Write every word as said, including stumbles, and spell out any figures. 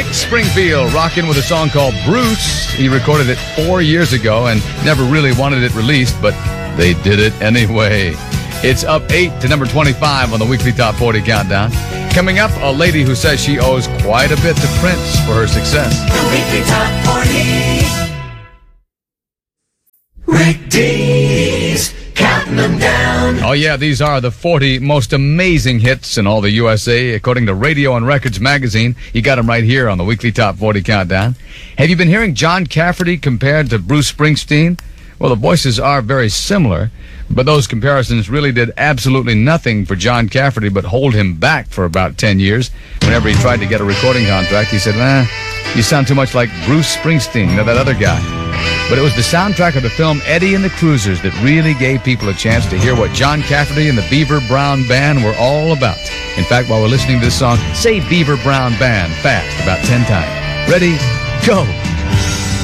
Springfield rocking with a song called Bruce. He recorded it four years ago and never really wanted it released, but they did it anyway. It's up eight to number twenty-five on the weekly Top forty Countdown. Coming up, a lady who says she owes quite a bit to Prince for her success. The weekly Top forty. Rick Dees, counting them down. Oh yeah, these are the forty most amazing hits in all the U S A, according to Radio and Records magazine. You got them right here on the weekly Top forty Countdown. Have you been hearing John Cafferty compared to Bruce Springsteen? Well, the voices are very similar, but those comparisons really did absolutely nothing for John Cafferty but hold him back for about ten years. Whenever he tried to get a recording contract, he said, eh, you sound too much like Bruce Springsteen or that other guy. But it was the soundtrack of the film Eddie and the Cruisers that really gave people a chance to hear what John Cafferty and the Beaver Brown Band were all about. In fact, while we're listening to this song, say Beaver Brown Band fast about ten times. Ready? Go!